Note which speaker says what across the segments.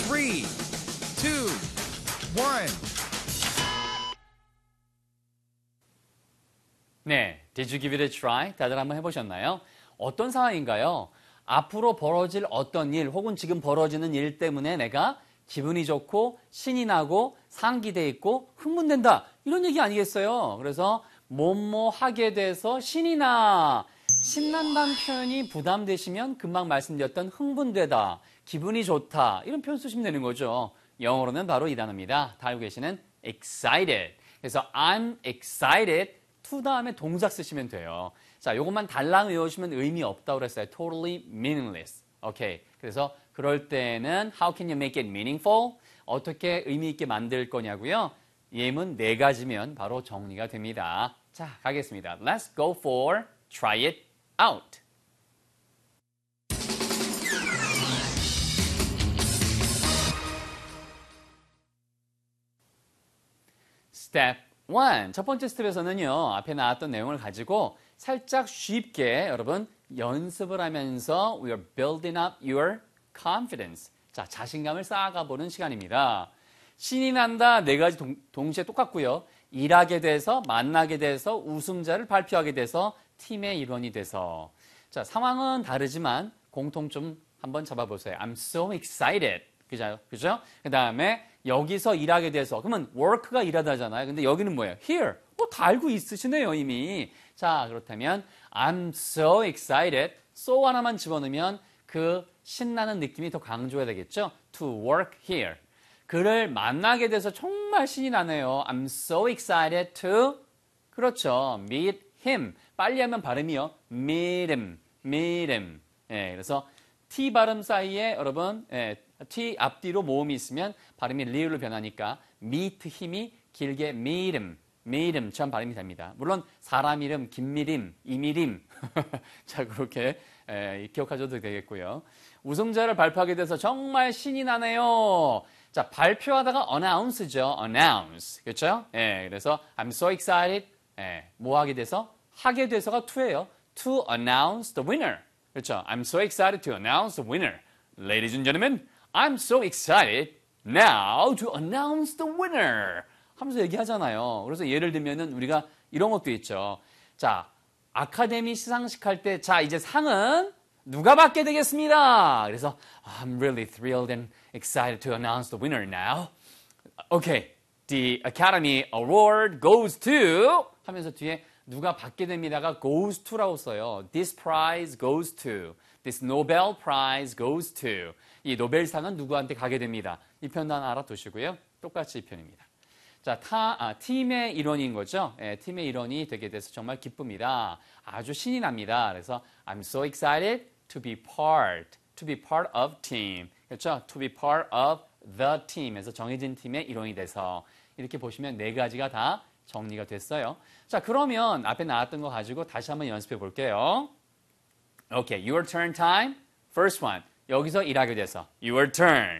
Speaker 1: 3, 2, 1.
Speaker 2: 네, did you give it a try? 다들 한번 해보셨나요? 어떤 상황인가요? 앞으로 벌어질 어떤 일 혹은 지금 벌어지는 일 때문에 내가 기분이 좋고 신이 나고 상기돼 있고 흥분된다 이런 얘기 아니겠어요? 그래서 뭐뭐 하게 돼서 신이 나 신난다는 표현이 부담되시면 금방 말씀드렸던 흥분되다 기분이 좋다 이런 표현 쓰시면 되는 거죠. 영어로는 바로 이 단어입니다. 다 알고 계시는 excited. 그래서 I'm excited to 다음에 동작 쓰시면 돼요. 자, 요것만 달랑 외우시면 의미 없다고 그랬어요. Totally meaningless. 오케이. 그래서 그럴 때는 how can you make it meaningful? 어떻게 의미 있게 만들 거냐고요? 예문 네 가지면 바로 정리가 됩니다. 자, 가겠습니다. Let's go for try it out. Step 1. 첫 번째 스텝에서는요. 앞에 나왔던 내용을 가지고 살짝 쉽게 여러분 연습을 하면서 we are building up your confidence. 자, 자신감을 쌓아가 보는 시간입니다. 신이 난다 네 가지 동시에 똑같고요. 일하게 돼서 만나게 돼서 우승자를 발표하게 돼서 팀의 일원이 돼서 자, 상황은 다르지만 공통점 한번 잡아보세요. I'm so excited. 그죠? 그 다음에 여기서 일하게 돼서 그러면 work가 일하다잖아요. 근데 여기는 뭐예요? Here. 다 알고 있으시네요 이미. 자, 그렇다면 I'm so excited. so 하나만 집어넣으면 그 신나는 느낌이 더 강조해야 되겠죠? To work here. 그를 만나게 돼서 정말 신이 나네요. I'm so excited to 그렇죠. meet him. 빨리 하면 발음이요. meet him. 예, 그래서 T 발음 사이에 여러분 T 앞뒤로 모음이 있으면 발음이 리을로 변하니까 meet him이 길게 meet him처럼 발음이 됩니다. 물론 사람 이름, 김미림, 이미림 자 그렇게 기억하셔도 되겠고요. 우승자를 발표하게 돼서 정말 신이 나네요. 자 발표하다가 announce죠. announce 그렇죠? 그래서 I'm so excited 뭐 하게 돼서 하게 돼서가 to예요. To announce the winner. 그렇죠? I'm so excited to announce the winner. Ladies and gentlemen, I'm so excited now to announce the winner. 하면서 얘기하잖아요. 그래서 예를 들면은 우리가 이런 것도 있죠. 자, 아카데미 시상식 할 때, 자, 이제 상은 누가 받게 되겠습니다. 그래서 I'm really thrilled and excited to announce the winner now. Okay, the Academy Award goes to 하면서 뒤에 누가 받게 됩니다가 goes to라고 써요. This prize goes to. This Nobel Prize goes to. 이 노벨상은 누구한테 가게 됩니다. 이 편도 하나 알아두시고요. 똑같이 이 편입니다. 자, 팀의 일원인 거죠. 팀의 일원이 되게 돼서 정말 기쁩니다. 아주 신이 납니다. 그래서 I'm so excited to be part of team. 그렇죠? To be part of the team에서 정해진 팀의 일원이 돼서 이렇게 보시면 네 가지가 다 정리가 됐어요. 자, 그러면 앞에 나왔던 거 가지고 다시 한번 연습해 볼게요. Okay, your turn time. First one. 여기서 일하게 돼서 your turn.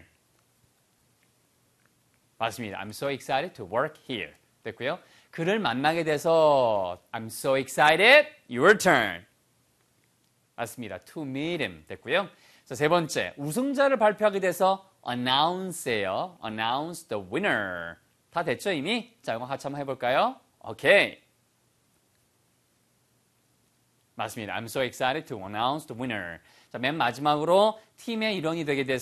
Speaker 2: 맞습니다. I'm so excited to work here. 됐고요. 그를 만나게 돼서 I'm so excited. Your turn. 맞습니다. To meet him. 됐고요. 자, 세 번째. 우승자를 발표하게 돼서 announce예요. Announce the winner. 다 됐죠 이미? 자, 이거 같이 한번 해볼까요? 오케이. 맞습니다. I'm so excited to announce the winner. 자, 맨 마지막으로 팀의 일원이 되게 돼서